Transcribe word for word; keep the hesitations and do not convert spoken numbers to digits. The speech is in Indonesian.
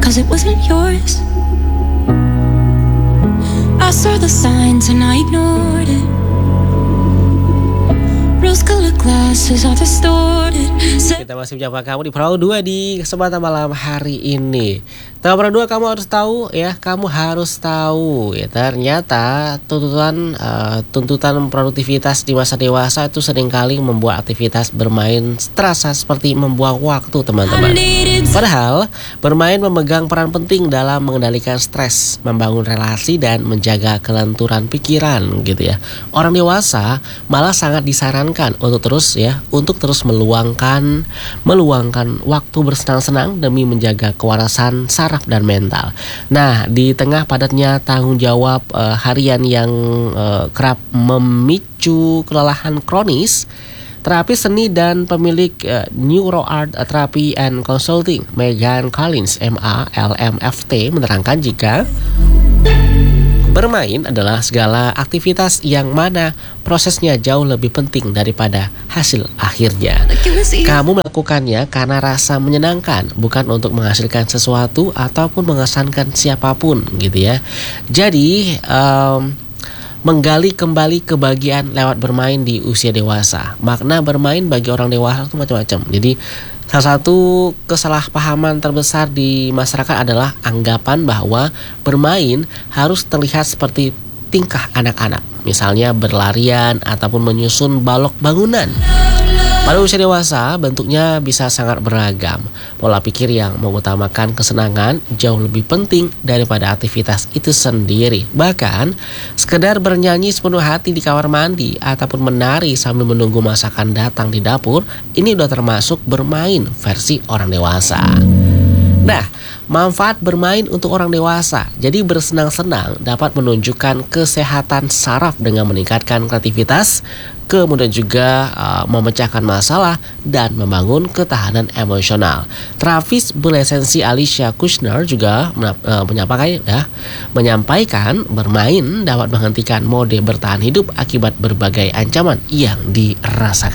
'cause it wasn't yours. I saw the signs and I ignored it. Rose-colored glasses are distorted. Kita masih menyapa kamu di Perahu dua di kesempatan malam hari ini. Tema Perahu dua, kamu harus tahu ya, kamu harus tahu ya, ternyata tuntutan uh, tuntutan produktivitas di masa dewasa itu seringkali membuat aktivitas bermain terasa seperti membuang waktu, teman-teman. Padahal bermain memegang peran penting dalam mengendalikan stres, membangun relasi dan menjaga kelenturan pikiran gitu ya. Orang dewasa malah sangat disarankan untuk terus ya, untuk terus meluangkan meluangkan waktu bersenang-senang demi menjaga kewarasan saraf dan mental. Nah, di tengah padatnya tanggung jawab uh, harian yang uh, kerap memicu kelelahan kronis, terapis seni dan pemilik uh, Neuroart Therapy and Consulting, Megan Collins, M A L M F T, menerangkan jika bermain adalah segala aktivitas yang mana prosesnya jauh lebih penting daripada hasil akhirnya. Kamu melakukannya karena rasa menyenangkan, bukan untuk menghasilkan sesuatu ataupun mengesankan siapapun gitu ya. Jadi um, menggali kembali kebahagiaan lewat bermain di usia dewasa. Makna bermain bagi orang dewasa itu macam-macam. Jadi salah satu kesalahpahaman terbesar di masyarakat adalah anggapan bahwa bermain harus terlihat seperti tingkah anak-anak, misalnya berlarian ataupun menyusun balok bangunan. Pada usia dewasa, bentuknya bisa sangat beragam. Pola pikir yang mengutamakan kesenangan jauh lebih penting daripada aktivitas itu sendiri. Bahkan, sekedar bernyanyi sepenuh hati di kamar mandi ataupun menari sambil menunggu masakan datang di dapur, ini udah termasuk bermain versi orang dewasa. Nah, manfaat bermain untuk orang dewasa. Jadi bersenang-senang dapat menunjukkan kesehatan saraf dengan meningkatkan kreativitas, kemudian juga uh, memecahkan masalah dan membangun ketahanan emosional. Terapis berlisensi Alicia Kushner juga uh, menyampaikan, ya, menyampaikan bermain dapat menghentikan mode bertahan hidup akibat berbagai ancaman yang dirasakan.